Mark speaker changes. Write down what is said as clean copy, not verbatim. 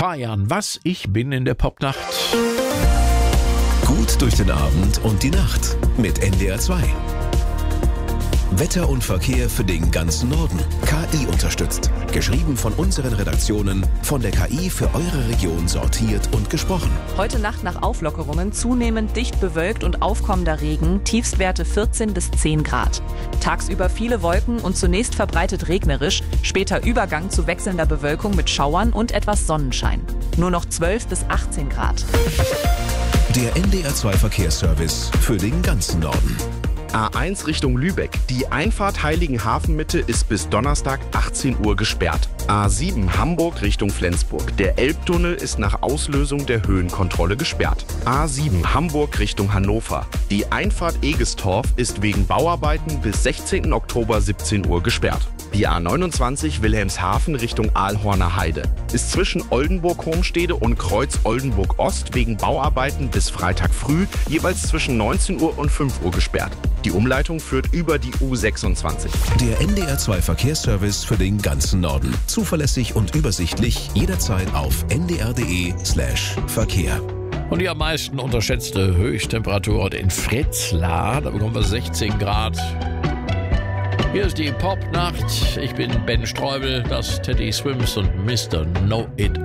Speaker 1: Fajan, was? Ich bin in der Popnacht.
Speaker 2: Gut durch den Abend und die Nacht mit NDR 2. Wetter und Verkehr für den ganzen Norden. KI unterstützt. Geschrieben von unseren Redaktionen, von der KI für eure Region sortiert und gesprochen.
Speaker 3: Heute Nacht nach Auflockerungen zunehmend dicht bewölkt und aufkommender Regen, Tiefstwerte 14 bis 10 Grad. Tagsüber viele Wolken und zunächst verbreitet regnerisch, später Übergang zu wechselnder Bewölkung mit Schauern und etwas Sonnenschein. Nur noch 12 bis 18 Grad.
Speaker 2: Der NDR 2 Verkehrsservice für den ganzen Norden.
Speaker 4: A1 Richtung Lübeck. Die Einfahrt Heiligenhafen-Mitte ist bis Donnerstag 18 Uhr gesperrt. A7 Hamburg Richtung Flensburg. Der Elbtunnel ist nach Auslösung der Höhenkontrolle gesperrt. A7 Hamburg Richtung Hannover. Die Einfahrt Egestorf ist wegen Bauarbeiten bis 16. Oktober 17 Uhr gesperrt. Die A29 Wilhelmshaven Richtung Aalhorner Heide ist zwischen Oldenburg-Homstede und Kreuz Oldenburg-Ost wegen Bauarbeiten bis Freitag früh jeweils zwischen 19 Uhr und 5 Uhr gesperrt. Die Umleitung führt über die U26.
Speaker 2: Der NDR 2 Verkehrsservice für den ganzen Norden. Zuverlässig und übersichtlich jederzeit auf ndr.de/Verkehr.
Speaker 1: Und die am meisten unterschätzte Höchsttemperatur in Fritzlar, da bekommen wir 16 Grad. Hier ist die Popnacht. Ich bin Ben Streubel, das Teddy Swims und Mr. Know It